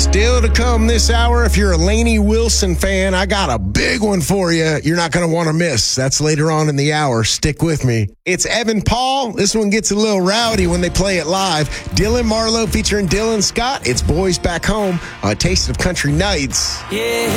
Still to come this hour, if you're a Lainey Wilson fan, I got a big one for you you're not going to want to miss. That's later on in the hour. Stick with me. It's Evan Paul. This one gets a little rowdy when they play it live. Dylan Marlowe featuring Dylan Scott. It's Boys Back Home on Taste of Country Nights. Yeah.